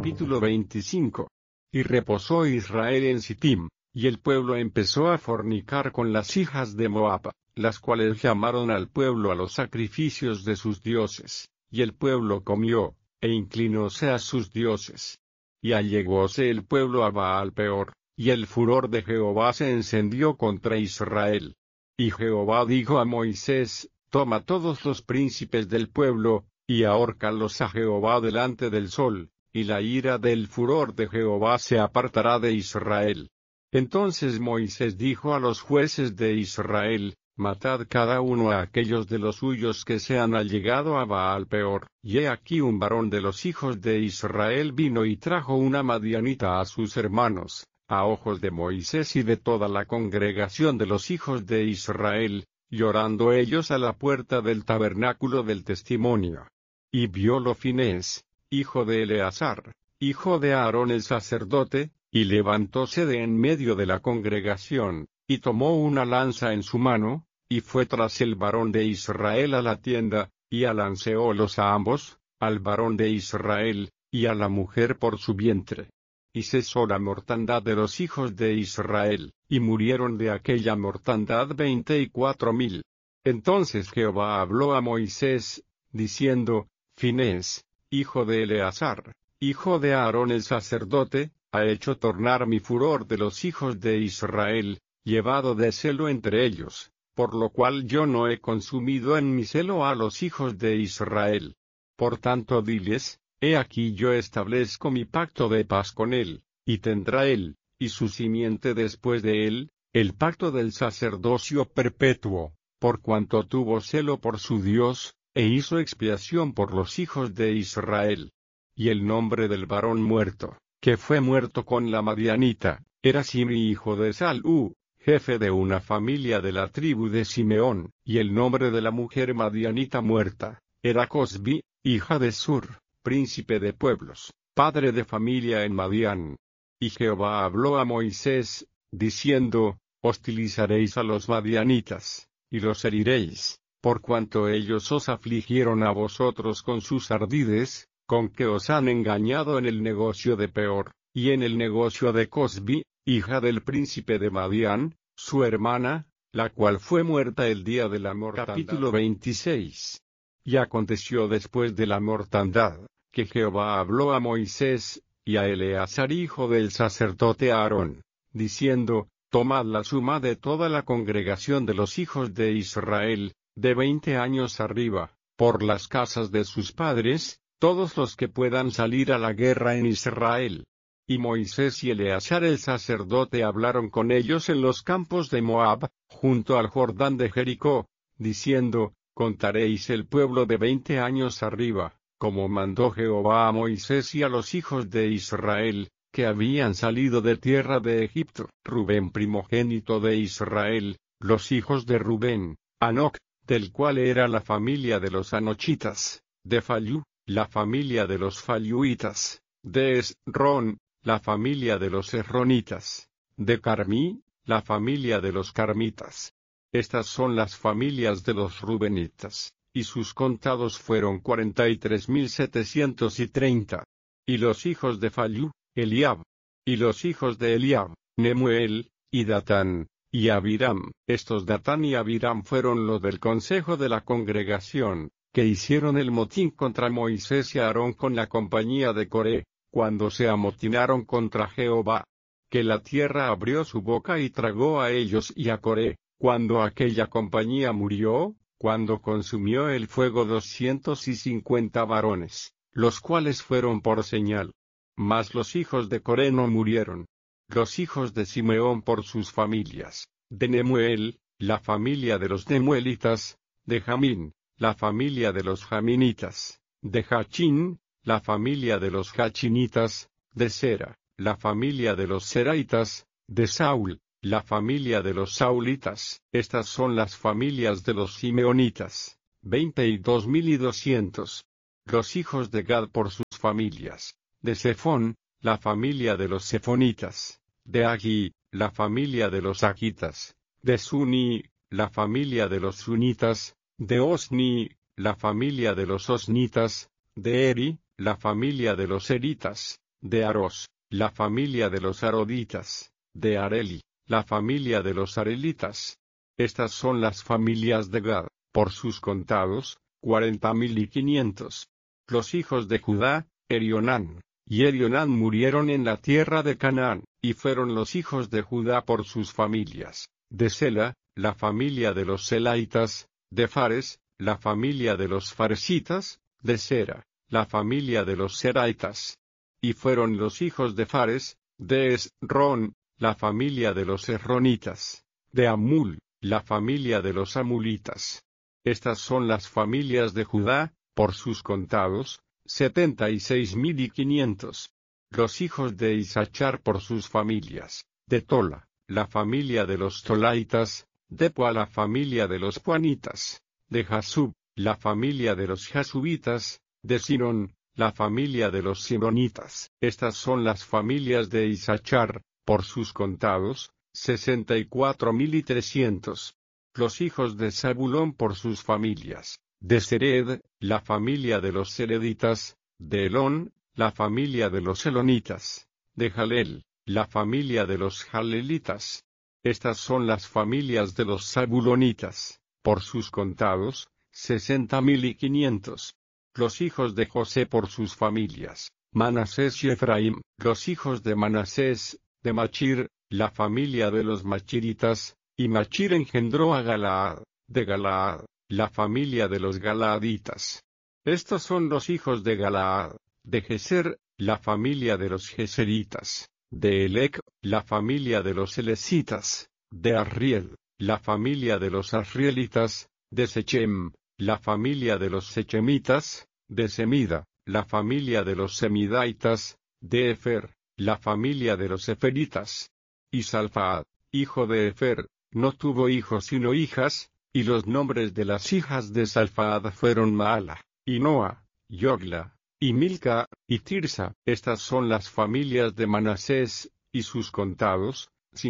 Capítulo 25. Y reposó Israel en Sittim, y el pueblo empezó a fornicar con las hijas de Moab, las cuales llamaron al pueblo a los sacrificios de sus dioses, y el pueblo comió, e inclinóse a sus dioses. Y allegóse el pueblo a Baal Peor, y el furor de Jehová se encendió contra Israel. Y Jehová dijo a Moisés: Toma todos los príncipes del pueblo, y ahórcalos a Jehová delante del sol, y la ira del furor de Jehová se apartará de Israel. Entonces Moisés dijo a los jueces de Israel: Matad cada uno a aquellos de los suyos que se han allegado a Baal Peor. Y he aquí un varón de los hijos de Israel vino y trajo una madianita a sus hermanos, a ojos de Moisés y de toda la congregación de los hijos de Israel, llorando ellos a la puerta del tabernáculo del testimonio. Y viólo Finés, hijo de Eleazar, hijo de Aarón el sacerdote, y levantóse de en medio de la congregación, y tomó una lanza en su mano, y fue tras el varón de Israel a la tienda, y alanceólos a ambos, al varón de Israel, y a la mujer por su vientre. Y cesó la mortandad de los hijos de Israel, y murieron de aquella mortandad 24,000. Entonces Jehová habló a Moisés, diciendo: Finés, hijo de Eleazar, hijo de Aarón el sacerdote, ha hecho tornar mi furor de los hijos de Israel, llevado de celo entre ellos, por lo cual yo no he consumido en mi celo a los hijos de Israel. Por tanto diles: He aquí yo establezco mi pacto de paz con él, y tendrá él, y su simiente después de él, el pacto del sacerdocio perpetuo, por cuanto tuvo celo por su Dios, e hizo expiación por los hijos de Israel. Y el nombre del varón muerto, que fue muerto con la madianita, era Simri hijo de Salú, jefe de una familia de la tribu de Simeón, y el nombre de la mujer madianita muerta, era Cosbi, hija de Sur, príncipe de pueblos, padre de familia en Madián. Y Jehová habló a Moisés, diciendo: Hostilizaréis a los madianitas, y los heriréis, por cuanto ellos os afligieron a vosotros con sus ardides, con que os han engañado en el negocio de Peor, y en el negocio de Cosbi, hija del príncipe de Madián, su hermana, la cual fue muerta el día de la mortandad. Capítulo 26. Y aconteció después de la mortandad, que Jehová habló a Moisés, y a Eleazar hijo del sacerdote Aarón, diciendo: Tomad la suma de toda la congregación de los hijos de Israel, de 20 años arriba, por las casas de sus padres, todos los que puedan salir a la guerra en Israel. Y Moisés y Eleazar el sacerdote hablaron con ellos en los campos de Moab, junto al Jordán de Jericó, diciendo: Contaréis el pueblo de 20 años arriba, como mandó Jehová a Moisés y a los hijos de Israel, que habían salido de tierra de Egipto. Rubén primogénito de Israel, los hijos de Rubén: Anoc, del cual era la familia de los anochitas; de Fallu, la familia de los falluitas; de Esrón, la familia de los esronitas; de Carmí, la familia de los carmitas. Estas son las familias de los rubenitas, y sus contados fueron 43,730. Y los hijos de Fallu, Eliab. Y los hijos de Eliab, Nemuel, y Datán, y Abiram. Estos Datán y Abiram fueron los del consejo de la congregación, que hicieron el motín contra Moisés y Aarón con la compañía de Coré, cuando se amotinaron contra Jehová. Que la tierra abrió su boca y tragó a ellos y a Coré, cuando aquella compañía murió, cuando consumió el fuego 250 varones, los cuales fueron por señal. Mas los hijos de Coré no murieron. Los hijos de Simeón por sus familias: de Nemuel, la familia de los nemuelitas; de Jamín, la familia de los jaminitas; de Jachín, la familia de los jachinitas; de Sera, la familia de los seraitas; de Saúl, la familia de los saulitas. Estas son las familias de los simeonitas, 22,200. Los hijos de Gad por sus familias: de Sefón, la familia de los sefonitas; de Agi, la familia de los agitas; de Suni, la familia de los sunitas; de Osni, la familia de los osnitas; de Eri, la familia de los eritas; de Aros, la familia de los aroditas; de Areli, la familia de los arelitas. Estas son las familias de Gad, por sus contados, 40.500. Los hijos de Judá, Erionán y Erionán murieron en la tierra de Canaán, y fueron los hijos de Judá por sus familias: de Sela, la familia de los selaitas; de Fares, la familia de los faresitas; de Sera, la familia de los seraitas. Y fueron los hijos de Fares: de Esrón, la familia de los esronitas; de Amul, la familia de los amulitas. Estas son las familias de Judá, por sus contados, 76.500. Los hijos de Isachar por sus familias: de Tola, la familia de los tolaitas; de Pua, la familia de los puanitas; de Jasub, la familia de los jasubitas; de Sinón, la familia de los simonitas. Estas son las familias de Isachar, por sus contados, 64.300. Los hijos de Zabulón por sus familias: de Sered, la familia de los sereditas; de Elón, la familia de los elonitas; de Jalel, la familia de los jalelitas. Estas son las familias de los zabulonitas, por sus contados, 60.500. Los hijos de José por sus familias: Manasés y Efraín. Los hijos de Manasés: de Machir, la familia de los machiritas; y Machir engendró a Galaad; de Galaad, la familia de los galaaditas. Estos son los hijos de Galaad: de Geser, la familia de los geseritas; de Elec, la familia de los elesitas; de Arriel, la familia de los arrielitas; de Sechem, la familia de los sechemitas; de Semida, la familia de los semidaitas; de Efer, la familia de los eferitas. Y Salfaad, hijo de Efer, no tuvo hijos sino hijas, y los nombres de las hijas de Salfaad fueron Maala, y Noa, Yogla, y Milca, y Tirsa. Estas son las familias de Manasés, y sus contados,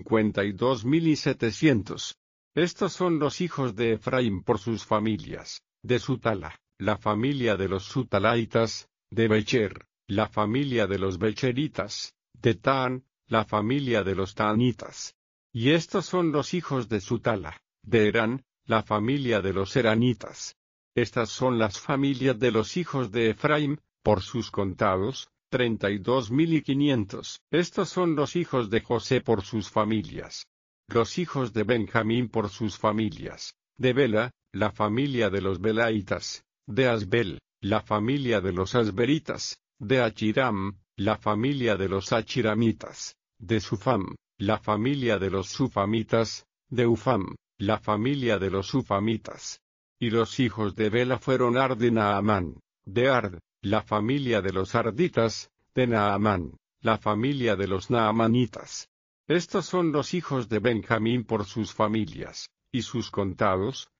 52.700. Estos son los hijos de Efraín por sus familias: de Sutala, la familia de los sutalaitas; de Becher, la familia de los becheritas; de Tan, la familia de los tanitas. Y estos son los hijos de Sutala: de Herán, la familia de los heranitas. Estas son las familias de los hijos de Efraín, por sus contados, 32.500. Estos son los hijos de José por sus familias. Los hijos de Benjamín por sus familias: de Bela, la familia de los belaitas; de Asbel, la familia de los asberitas; de Achiram, la familia de los achiramitas; de Sufam, la familia de los sufamitas; de Ufam, la familia de los ufamitas. Y los hijos de Bela fueron Ard y Naamán; de Ard, la familia de los arditas; de Naamán, la familia de los naamanitas. Estos son los hijos de Benjamín por sus familias, y sus contados,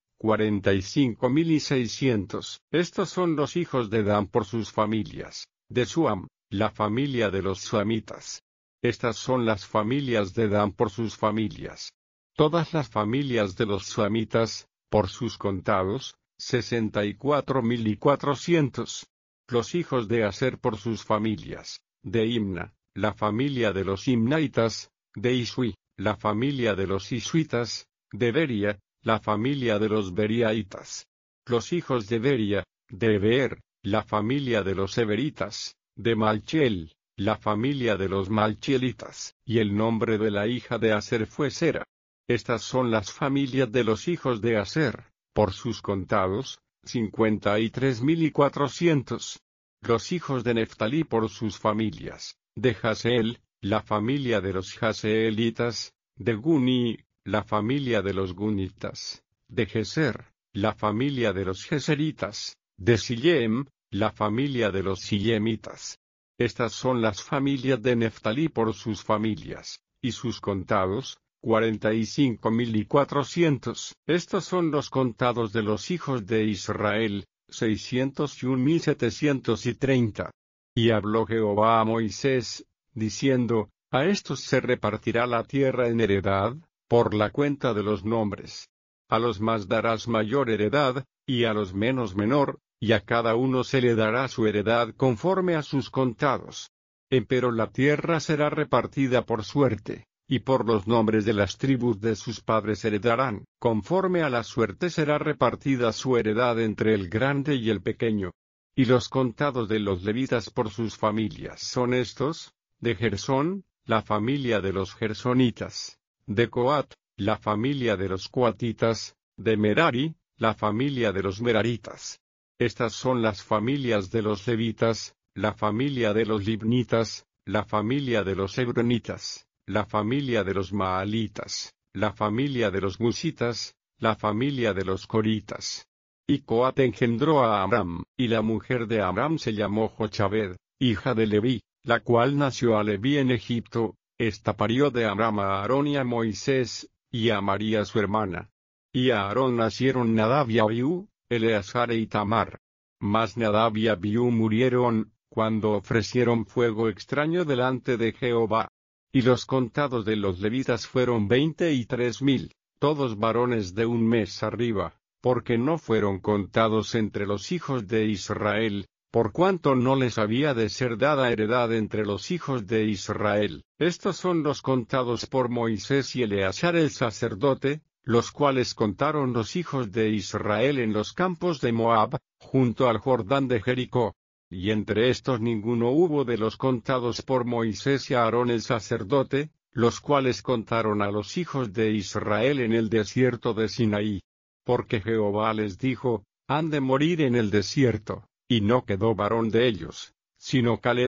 45.600. Estos son los hijos de Dan por sus familias: de Suam, la familia de los suamitas. Estas son las familias de Dan por sus familias. Todas las familias de los suamitas, por sus contados, 64.400. Los hijos de Aser por sus familias: de Imna, la familia de los imnaitas; de Isui, la familia de los isuitas; de Beria, la familia de los beriaitas. Los hijos de Beria: de Eber, la familia de los eberitas; de Malchiel, la familia de los malchielitas. Y el nombre de la hija de Aser fue Sera. Estas son las familias de los hijos de Aser, por sus contados, 53.400. Los hijos de Neftalí por sus familias: de Jaseel, la familia de los jaseelitas; de Guni, la familia de los gunitas; de Geser, la familia de los geseritas; de Sillem, la familia de los sillemitas. Estas son las familias de Neftalí por sus familias, y sus contados, 45.400. Estos son los contados de los hijos de Israel, 601.730. Y habló Jehová a Moisés, diciendo: a estos se repartirá la tierra en heredad, por la cuenta de los nombres. A los más darás mayor heredad, y a los menos menor, y a cada uno se le dará su heredad conforme a sus contados. Empero la tierra será repartida por suerte, y por los nombres de las tribus de sus padres heredarán. Conforme a la suerte será repartida su heredad entre el grande y el pequeño. Y los contados de los levitas por sus familias son estos: de Gersón, la familia de los gersonitas; de Coat, la familia de los coatitas; de Merari, la familia de los meraritas. Estas son las familias de los levitas: la familia de los libnitas, la familia de los hebronitas, la familia de los maalitas, la familia de los musitas, la familia de los coritas. Y Coat engendró a Amram, y la mujer de Amram se llamó Jochabed, hija de Leví, la cual nació a Leví en Egipto. Esta parió de Amram a Aarón y a Moisés, y a María su hermana. Y a Aarón nacieron Nadab y Abiú, Eleazar e Itamar. Mas Nadab y Abiú murieron, cuando ofrecieron fuego extraño delante de Jehová. Y los contados de los levitas fueron 23,000, todos varones de un mes arriba, porque no fueron contados entre los hijos de Israel, por cuanto no les había de ser dada heredad entre los hijos de Israel. Estos son los contados por Moisés y Eleazar el sacerdote, los cuales contaron los hijos de Israel en los campos de Moab, junto al Jordán de Jericó. Y entre estos ninguno hubo de los contados por Moisés y Aarón el sacerdote, los cuales contaron a los hijos de Israel en el desierto de Sinaí. Porque Jehová les dijo: han de morir en el desierto, y no quedó varón de ellos, sino Caleb